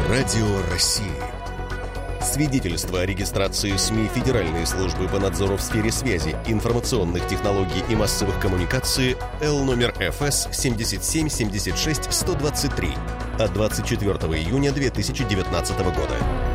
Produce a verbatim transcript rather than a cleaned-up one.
Радио России. Свидетельство о регистрации СМИ Федеральной службы по надзору в сфере связи, информационных технологий и массовых коммуникаций Л номер Ф С семьдесят семь семьдесят шесть сто двадцать три от двадцать четвёртого июня две тысячи девятнадцатого года.